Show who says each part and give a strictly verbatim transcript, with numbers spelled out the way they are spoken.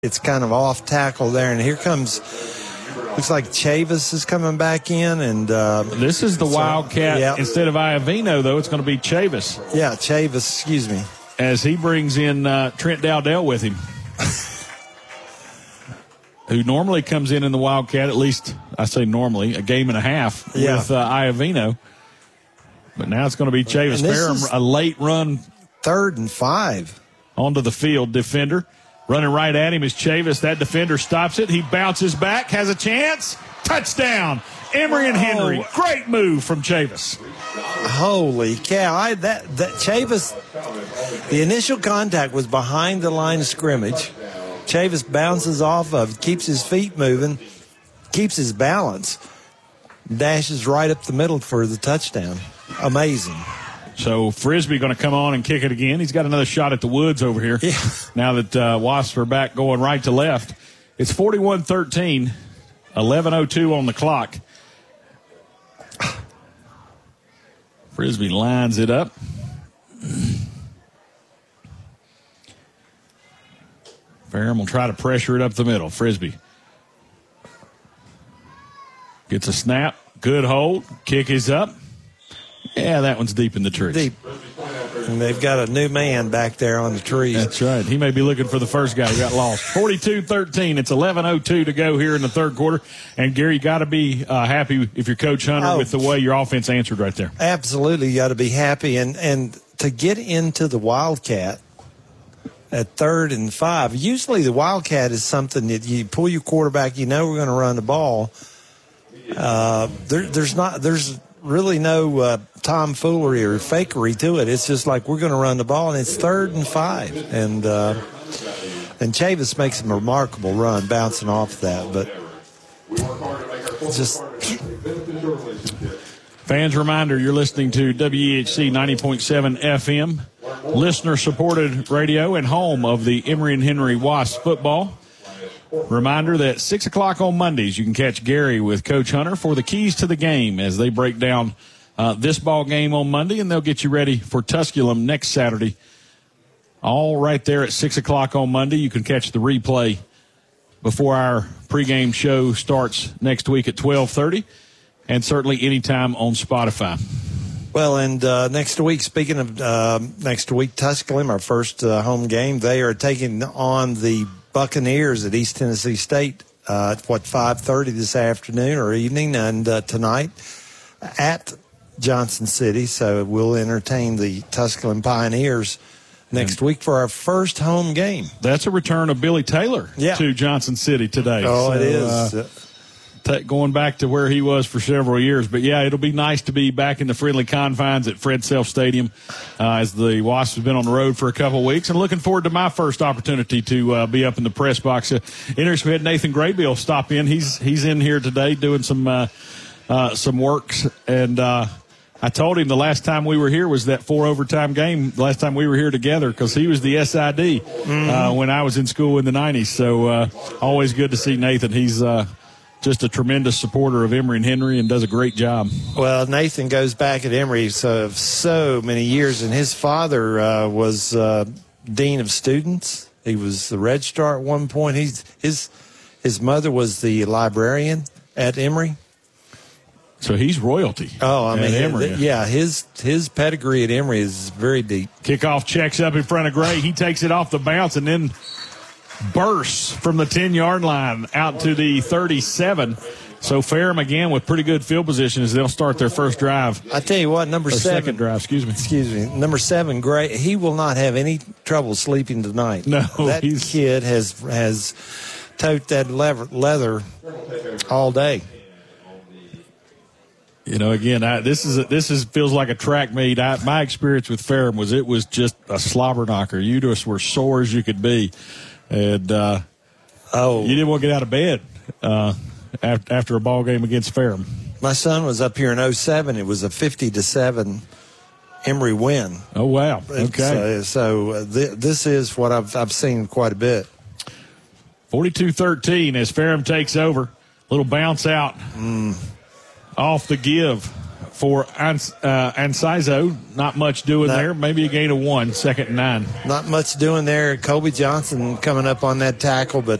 Speaker 1: It's kind of off tackle there, and here comes, looks like Chavis is coming back in. and uh,
Speaker 2: This is the so, Wildcat. Yeah. Instead of Iovino, though, it's going to be Chavis.
Speaker 1: Yeah, Chavis, excuse me.
Speaker 2: As he brings in uh, Trent Dowdell with him, who normally comes in in the Wildcat, at least I say normally, a game and a half yeah. with uh, Iovino. But now it's going to be Chavis Ferrum, a late run.
Speaker 1: Third and five.
Speaker 2: Onto the field, defender. Running right at him is Chavis. That defender stops it. He bounces back, has a chance. Touchdown. Emory and Henry. Oh. Great move from Chavis.
Speaker 1: Holy cow. I, that, that Chavis, the initial contact was behind the line of scrimmage. Chavis bounces off of, keeps his feet moving, keeps his balance, dashes right up the middle for the touchdown. Amazing.
Speaker 2: So Frisbee going to come on and kick it again. He's got another shot at the woods over here.
Speaker 1: Yeah.
Speaker 2: Now that uh, Wasps are back going right to left. It's forty-one thirteen, eleven oh two on the clock. Frisbee lines it up. Ferrum will try to pressure it up the middle. Frisbee gets a snap. Good hold. Kick is up. Yeah, that one's deep in the trees.
Speaker 1: Deep. And they've got a new man back there on the trees.
Speaker 2: That's right. He may be looking for the first guy who got lost. forty-two thirteen. It's eleven oh two to go here in the third quarter. And, Gary, you got to be uh, happy if you're Coach Hunter oh, with the way your offense answered right there.
Speaker 1: Absolutely. You got to be happy. And, and to get into the Wildcat at third and five, usually the Wildcat is something that you pull your quarterback, you know we're going to run the ball. Uh, there, there's not – there's – really no uh, tomfoolery or fakery to it. It's just like we're going to run the ball, and it's third and five. And uh, and Chavis makes a remarkable run bouncing off that. But just...
Speaker 2: Fans reminder, you're listening to W E H C ninety point seven F M, listener-supported radio and home of the Emory and Henry Wasps football. Reminder that six o'clock on Mondays, you can catch Gary with Coach Hunter for the keys to the game as they break down uh, this ball game on Monday, and they'll get you ready for Tusculum next Saturday. All right there at six o'clock on Monday. You can catch the replay before our pregame show starts next week at twelve thirty, and certainly anytime on Spotify.
Speaker 1: Well, and uh, next week, speaking of uh, next week, Tusculum, our first uh, home game, they are taking on the Buccaneers at East Tennessee State uh, at, what, five thirty this afternoon or evening, and uh, tonight at Johnson City. So we'll entertain the Tusculum Pioneers next and week for our first home game.
Speaker 2: That's a return of Billy Taylor
Speaker 1: yeah.
Speaker 2: to Johnson City today.
Speaker 1: Oh, so, it is.
Speaker 2: Uh, t- going back to where he was for several years. But, yeah, it'll be nice to be back in the friendly confines at Fred Self Stadium uh, as the Wasps have been on the road for a couple of weeks. And looking forward to my first opportunity to uh, be up in the press box. Uh, interesting, we had Nathan Graybill stop in. He's he's in here today doing some uh, uh, some works. And uh, I told him the last time we were here was that four overtime game, the last time we were here together, because he was the S I D mm-hmm. uh, when I was in school in the nineties. So uh, always good to see Nathan. He's uh, just a tremendous supporter of Emory and Henry and does a great job.
Speaker 1: Well, Nathan goes back at Emory so, so many years, and his father uh, was uh, dean of students. He was the registrar at one point. He's, his his mother was the librarian at Emory.
Speaker 2: So he's royalty.
Speaker 1: Oh, I mean,
Speaker 2: Emory.
Speaker 1: Th- yeah, his his pedigree at Emory is very deep.
Speaker 2: Kickoff checks up in front of Gray. He takes it off the bounce and then bursts from the ten-yard line out to the thirty-seven. So Ferrum again with pretty good field position as they'll start their first drive.
Speaker 1: I tell you what, number
Speaker 2: or
Speaker 1: seven.
Speaker 2: Second drive, excuse me.
Speaker 1: Excuse me. Number seven, Gray, he will not have any trouble sleeping tonight.
Speaker 2: No.
Speaker 1: That
Speaker 2: he's...
Speaker 1: kid has, has tote that leather, leather all day.
Speaker 2: You know, again, I, this is a, this is feels like a track meet. I, my experience with Ferrum was it was just a slobber knocker. You just were sore as you could be, and uh,
Speaker 1: oh,
Speaker 2: you didn't want to get out of bed uh, after, after a ball game against Ferrum.
Speaker 1: My son was up here in oh seven. It was a fifty to seven Emory win.
Speaker 2: Oh wow! Okay,
Speaker 1: so, so uh, th- this is what I've I've seen quite a bit.
Speaker 2: forty-two thirteen as Ferrum takes over. Little bounce out.
Speaker 1: Mm.
Speaker 2: Off the give for Ans- uh, Ancizo. Not much doing
Speaker 1: No.
Speaker 2: there. Maybe a gain of one, second and nine.
Speaker 1: Not much doing there. Kobe Johnson coming up on that tackle, but